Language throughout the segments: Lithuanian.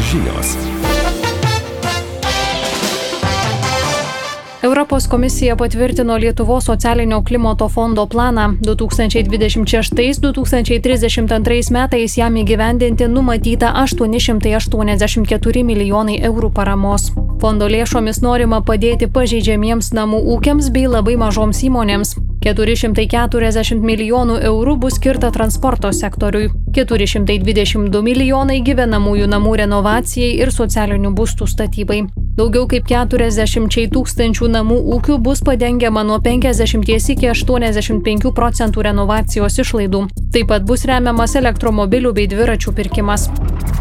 žinios. Europos komisija patvirtino Lietuvos socialinio klimato fondo planą. 2026-2032 metais jam įgyvendinti numatyta 884 milijonai eurų paramos. Fondo lėšomis norima padėti pažeidžiamiems namų ūkiams bei labai mažoms įmonėms. 440 milijonų eurų bus skirta transporto sektoriui, 422 milijonai gyvenamųjų namų renovacijai ir socialinių būstų statybai. Daugiau kaip 40 tūkstančių namų ūkių bus padengiama nuo 50 iki 85% renovacijos išlaidų. Taip pat bus remiamas elektromobilių bei dviračių pirkimas.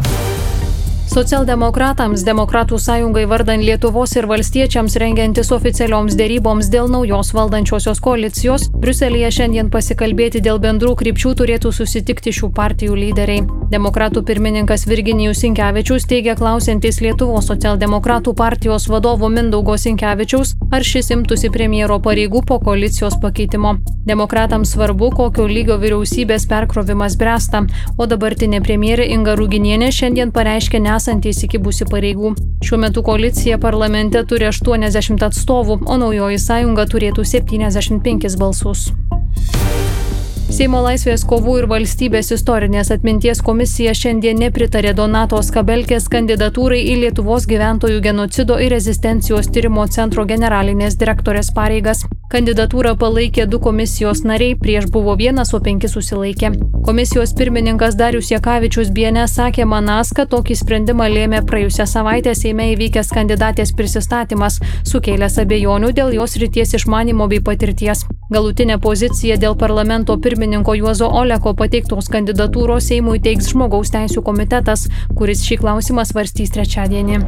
Socialdemokratams, Demokratų sąjungai vardan Lietuvos ir valstiečiams rengiantis oficialioms dėryboms dėl naujos valdančiosios koalicijos, Briuselyje šiandien pasikalbėti dėl bendrų krypčių turėtų susitikti šių partijų lyderiai. Demokratų pirmininkas Virginijus Sinkevičius teigia klausiantis Lietuvos socialdemokratų partijos vadovo Mindaugo Sinkevičiaus, ar šis imtųsi premjero pareigų po koalicijos pakeitimo. Demokratams svarbu, kokio lygio vyriausybės perkrovimas bręsta, o dabartinė premjerė Inga Ruginienė šiandien pareiškė nesantį įsikibusi pareigų. Šiuo metu koalicija parlamente turi 80 atstovų, o naujoji sąjunga turėtų 75 balsus. Seimo Laisvės kovų ir valstybės istorinės atminties komisija šiandien nepritarė Donatos Kabelkės kandidatūrai į Lietuvos gyventojų genocido ir rezistencijos tyrimo centro generalinės direktorės pareigas. Kandidatūrą palaikė 2 komisijos nariai, prieš buvo 1, o 5 susilaikė. Komisijos pirmininkas Darius Jakavičius BNS sakė manąs, kad tokį sprendimą lėmė praėjusią savaitę Seime įvykęs kandidatės prisistatymas, sukėlęs abejonių dėl jos srities išmanymo bei patirties. Galutinę poziciją dėl parlamento pirmininko Juozo Oleko pateiktos kandidatūros Seimui teiks Žmogaus teisių komitetas, kuris šį klausimą svarstys trečiadienį.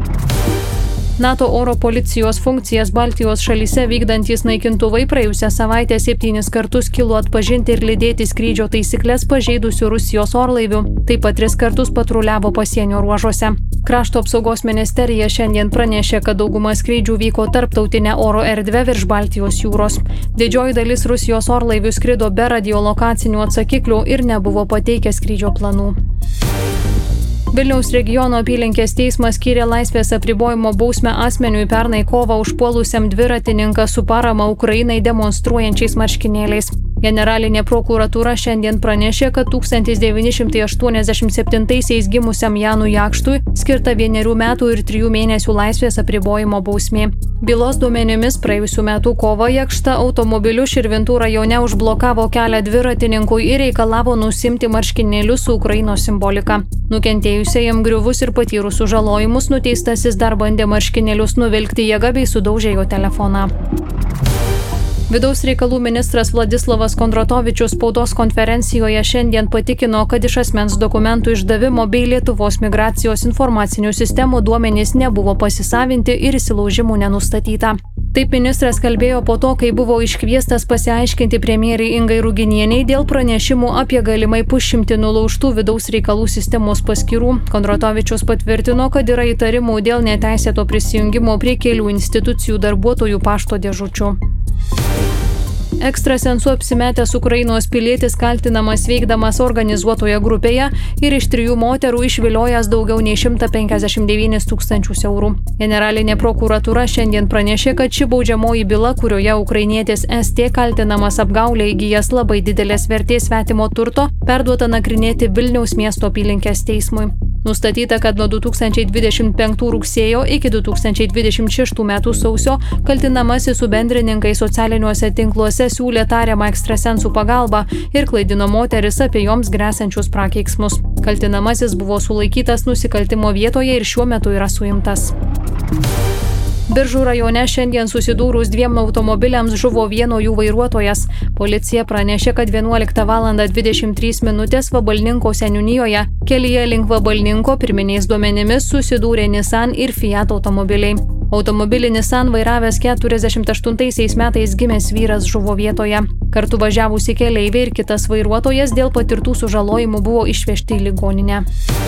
NATO oro policijos funkcijas Baltijos šalyse vykdantys naikintuvai praėjusią savaitę 7 kartus kilo atpažinti ir lydėti skrydžio taisyklės pažeidusių Rusijos orlaivių, taip pat 3 kartus patruliavo pasienio ruožuose. Krašto apsaugos ministerija šiandien pranešė, kad dauguma skrydžių vyko tarptautinę oro erdvę virš Baltijos jūros. Didžioji dalis Rusijos orlaivių skrido be radiolokacinių atsakiklių ir nebuvo pateikę skrydžio planų. Vilniaus regiono apylinkės teismas skyrė laisvės apribojimo bausmę asmeniui pernai kovą užpuolusiam dviratininką su parama Ukrainai demonstruojančiais marškinėliais. Generalinė prokuratūra šiandien pranešė, kad 1987 gimusiam Janui Jakštui skirta 1 metų ir 3 mėnesių laisvės apribojimo bausmė. Bylos duomenimis praėjusių metų kovą Jakšta automobiliu Širvintų rajone užblokavo kelią dviratininkui ir reikalavo nusimti marškinėlius su Ukrainos simbolika. Nukentėjusiajam griuvus ir patyrus sužalojimus nuteistasis dar bandė marškinėlius nuvilkti jėga bei sudaužė jo telefoną. Vidaus reikalų ministras Vladislavas Kondratovičius spaudos konferencijoje šiandien patikino, kad iš asmens dokumentų išdavimo bei Lietuvos migracijos informacinių sistemų duomenys nebuvo pasisavinti ir įsilaužimų nenustatyta. Taip ministras kalbėjo po to, kai buvo iškviestas pasiaiškinti premjerei Ingai Ruginienei dėl pranešimų apie galimai pusšimtį nulaužtų vidaus reikalų sistemos paskyrų. Kondratovičius patvirtino, kad yra įtarimų dėl neteisėto prisijungimo prie kelių institucijų darbuotojų pašto dėžučių. Ekstrasensu apsimetęs Ukrainos pilietis kaltinamas veikdamas organizuotoje grupėje ir iš 3 moterų išviliojęs daugiau nei 159 tūkstančius eurų. Generalinė prokuratūra šiandien pranešė, kad ši baudžiamoji byla, kurioje ukrainietis ST kaltinamas apgaulę įgyjęs labai didelės vertės svetimo turto, perduota nagrinėti Vilniaus miesto apylinkės teismui. Nustatyta, kad nuo 2025 rugsėjo iki 2026 metų sausio kaltinamasis su bendrininkais socialiniuose tinkluose siūlė tariamą ekstrasensų pagalbą ir klaidino moteris apie joms gresiančius prakeiksmus. Kaltinamasis buvo sulaikytas nusikaltimo vietoje ir šiuo metu yra suimtas. Biržų rajone šiandien susidūrus 2 automobiliams žuvo vieno jų vairuotojas. Policija pranešė, kad 11:23 Vabalninko seniūnijoje kelyje link Vabalninko pirminiais duomenimis susidūrė Nissan ir Fiat automobiliai. Automobilį Nissan vairavęs 48 metais gimęs vyras žuvo vietoje. Kartu važiavusi keleiviai ir kitas vairuotojas dėl patirtų sužalojimų buvo išvežti į ligoninę.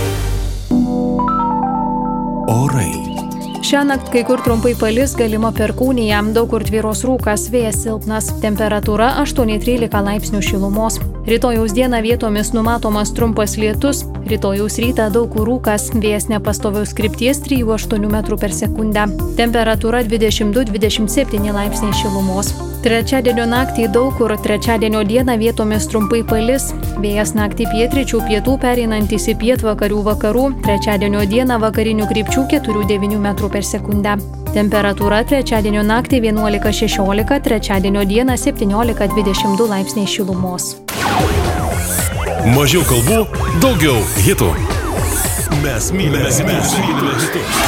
Orai. Šiąnakt kai kur trumpai palis, galima perkūnija, daug kur tvyros rūkas, vėjas silpnas, temperatūra 8-13 laipsnių šilumos. Rytojaus dieną vietomis numatomas trumpas lietus, rytojaus rytą daug kur rūkas, vėjas nepastoviaus krypties 3–8 m/s. Temperatūra 22–27 laipsniai šilumos. Trečiadienio naktį daug kur, trečiadienio dieną vietomis trumpai palis, vėjas naktį pietryčių pietų pereinantis į pietvakarių vakarų, trečiadienio dieną vakarinių krypčių 4–9 m/s. Temperatūra trečiadienio naktį 11–16, trečiadienio dieną 17–22 laipsniai šilumos. Mažiau kalbų, daugiau hitų. Mes mylime hitus.